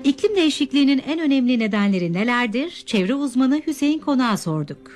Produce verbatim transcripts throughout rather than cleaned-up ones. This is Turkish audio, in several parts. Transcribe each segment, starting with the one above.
İklim değişikliğinin en önemli nedenleri nelerdir? Çevre uzmanı Hüseyin Konak'a sorduk.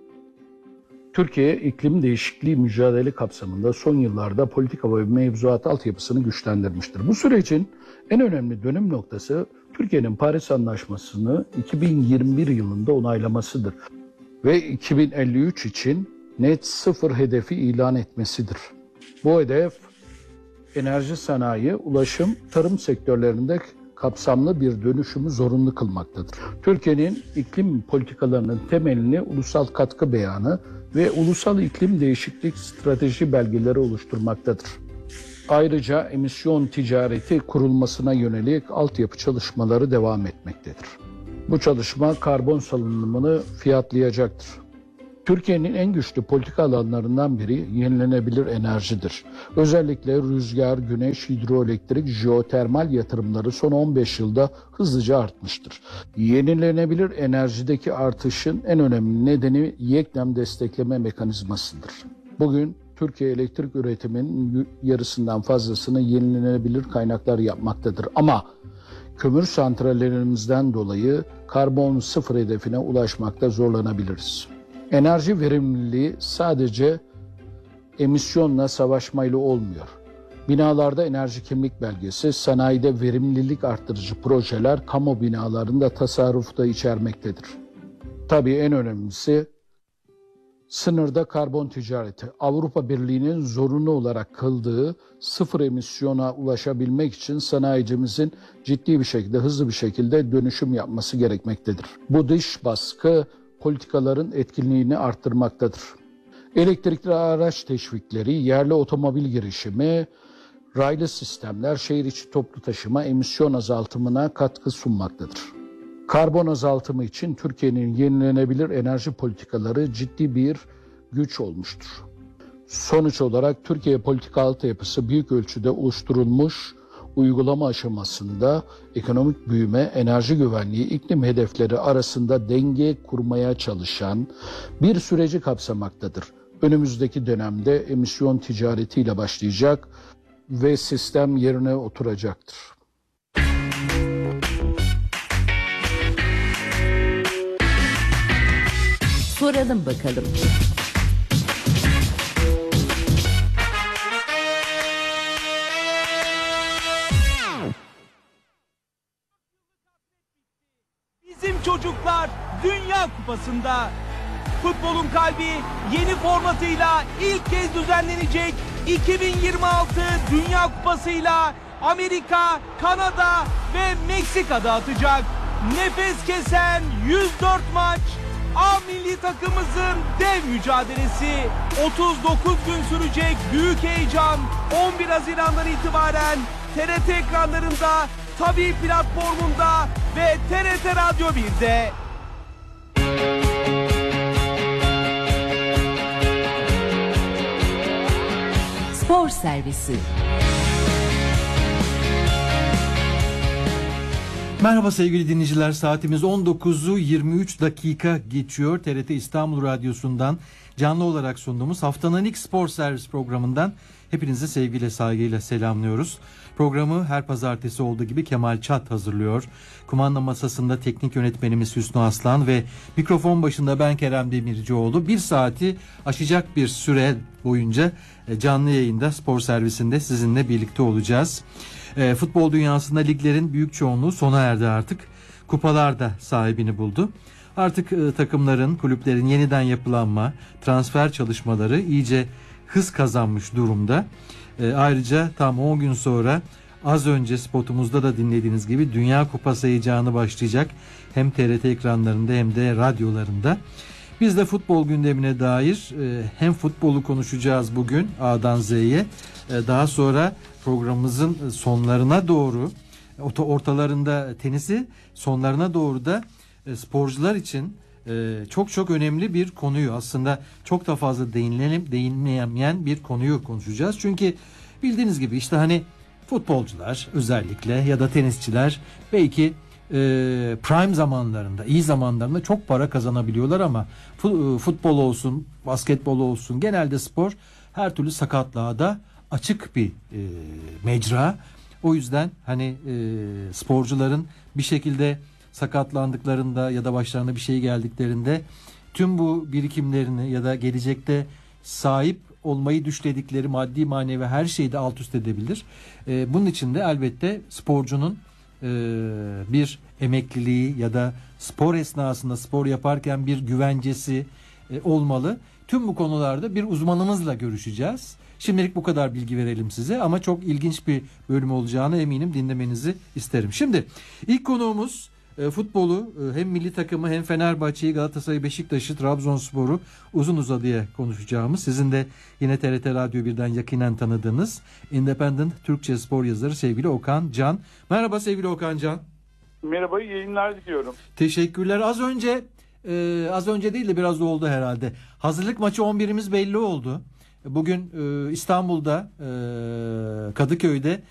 Türkiye, iklim değişikliği mücadele kapsamında son yıllarda politika ve mevzuat altyapısını güçlendirmiştir. Bu sürecin en önemli dönüm noktası Türkiye'nin Paris Anlaşması'nı iki bin yirmi bir yılında onaylamasıdır ve iki bin elli üç için net sıfır hedefi ilan etmesidir. Bu hedef enerji sanayi, ulaşım, tarım sektörlerinde kapsamlı bir dönüşümü zorunlu kılmaktadır. Türkiye'nin iklim politikalarının temelini ulusal katkı beyanı ve ulusal iklim değişiklik strateji belgeleri oluşturmaktadır. Ayrıca emisyon ticareti kurulmasına yönelik altyapı çalışmaları devam etmektedir. Bu çalışma karbon salınımını fiyatlayacaktır. Türkiye'nin en güçlü politika alanlarından biri yenilenebilir enerjidir. Özellikle rüzgar, güneş, hidroelektrik, jeotermal yatırımları son on beş yılda hızlıca artmıştır. Yenilenebilir enerjideki artışın en önemli nedeni YEKNEM destekleme mekanizmasıdır. Bugün Türkiye elektrik üretiminin yarısından fazlasını yenilenebilir kaynaklar yapmaktadır. Ama kömür santrallerimizden dolayı karbon sıfır hedefine ulaşmakta zorlanabiliriz. Enerji verimliliği sadece emisyonla savaşmayla olmuyor. Binalarda enerji kimlik belgesi, sanayide verimlilik arttırıcı projeler kamu binalarında tasarrufu da içermektedir. Tabii en önemlisi sınırda karbon ticareti. Avrupa Birliği'nin zorunlu olarak kıldığı sıfır emisyona ulaşabilmek için sanayicimizin ciddi bir şekilde, hızlı bir şekilde dönüşüm yapması gerekmektedir. Bu dış baskı politikaların etkinliğini arttırmaktadır. Elektrikli araç teşvikleri, yerli otomobil girişimi, raylı sistemler, şehir içi toplu taşıma emisyon azaltımına katkı sunmaktadır. Karbon azaltımı için Türkiye'nin yenilenebilir enerji politikaları ciddi bir güç olmuştur. Sonuç olarak Türkiye politika altyapısı büyük ölçüde oluşturulmuş, uygulama aşamasında ekonomik büyüme, enerji güvenliği, iklim hedefleri arasında denge kurmaya çalışan bir süreci kapsamaktadır. Önümüzdeki dönemde emisyon ticaretiyle başlayacak ve sistem yerine oturacaktır. Soralım bakalım. Bizim çocuklar Dünya Kupası'nda. Futbolun kalbi yeni formatıyla ilk kez düzenlenecek iki bin yirmi altı Dünya Kupası'yla Amerika, Kanada ve Meksika'da atacak. Nefes kesen yüz dört maç, A milli takımımızın dev mücadelesi. otuz dokuz gün sürecek büyük heyecan on bir Haziran'dan itibaren T R T ekranlarında, Tabii platformunda ve T R T Radyo bir'de. Spor Servisi. Merhaba sevgili dinleyiciler, saatimiz on dokuzu yirmi üç dakika geçiyor. T R T İstanbul Radyosu'ndan canlı olarak sunduğumuz haftanın ilk spor servis programından hepinizi sevgiyle, saygıyla selamlıyoruz. Programı her pazartesi olduğu gibi Kemal Çat hazırlıyor. Kumanda masasında teknik yönetmenimiz Hüsnü Aslan ve mikrofon başında ben Kerem Demircioğlu. Bir saati aşacak bir süre boyunca canlı yayında spor servisinde sizinle birlikte olacağız. E, futbol dünyasında liglerin büyük çoğunluğu sona erdi artık. Kupalar da sahibini buldu. Artık e, takımların, kulüplerin yeniden yapılanma, transfer çalışmaları iyice hız kazanmış durumda. E, ayrıca tam on gün sonra az önce spotumuzda da dinlediğiniz gibi Dünya Kupası heyecanı başlayacak. Hem T R T ekranlarında hem de radyolarında. Biz de futbol gündemine dair e, hem futbolu konuşacağız bugün A'dan Z'ye. E, daha sonra programımızın sonlarına doğru, ortalarında tenisi, sonlarına doğru da e, sporcular için e, çok çok önemli bir konuyu, aslında çok da fazla değinilelim, değinmeyen bir konuyu konuşacağız. Çünkü bildiğiniz gibi işte hani futbolcular özellikle ya da tenisçiler belki e, prime zamanlarında, iyi zamanlarında çok para kazanabiliyorlar ama futbol olsun, basketbol olsun, genelde spor her türlü sakatlığa da açık bir e, mecra. O yüzden hani e, sporcuların bir şekilde sakatlandıklarında ya da başlarına bir şey geldiklerinde tüm bu birikimlerini ya da gelecekte sahip olmayı düşledikleri maddi manevi her şeyi de alt üst edebilir. E, bunun için de elbette sporcunun e, bir emekliliği ya da spor esnasında spor yaparken bir güvencesi e, olmalı. Tüm bu konularda bir uzmanımızla görüşeceğiz. Şimdilik bu kadar bilgi verelim size ama çok ilginç bir bölüm olacağına eminim, dinlemenizi isterim. Şimdi ilk konuğumuz e, futbolu e, hem milli takımı hem Fenerbahçe'yi, Galatasaray'ı, Beşiktaş'ı, Trabzonspor'u uzun uzadıya konuşacağımız, sizin de yine T R T Radyo birden yakinen tanıdığınız Independent Türkçe spor yazarı sevgili Okan Can. Merhaba sevgili Okan Can. Merhaba, iyi yayınlar diliyorum. Teşekkürler. Az önce e, az önce değil de biraz da oldu herhalde. Hazırlık maçı on birimiz belli oldu. Bugün e, İstanbul'da e, Kadıköy'de